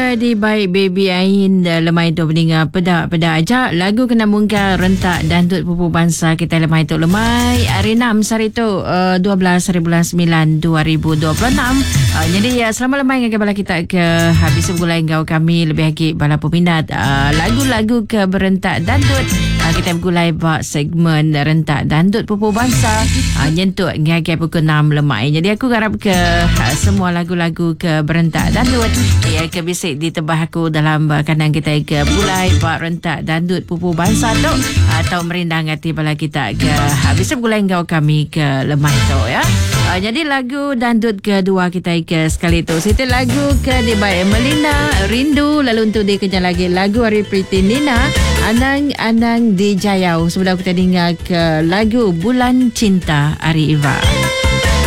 ke di baik baby Ain lemai tu pendengar pedak ajak lagu kena mungkal rentak dangdut pupu bangsa kita lemai tu lemai hari 6 hari tu 12 hari bulan 9 2026. Jadi selama lemai dengan bala kita ke habis segulai engkau kami lebih lagi bala peminat lagu-lagu ke berentak dangdut kita bergulai bak segmen rentak dangdut pupu bangsa nyentuk ngagai pukul 6 lemai. Jadi aku harap ke semua lagu-lagu ke berentak dangdut ya ke bisik ditebah aku dalam kandang kita ke bulai bak rentak dangdut pupu bangsa tu atau merindang hati bala kita ke habis bergulai engkau kami ke lemai tu ya. Jadi lagu dangdut kedua kita ke sekali tu situ lagu ke di baik Melina Rindu, lalu untuk dia kejap lagi lagu Hari Priti Nina Anang-anang di Jayau. Sebelum kita dengar ke lagu Bulan Cinta Ari Iva.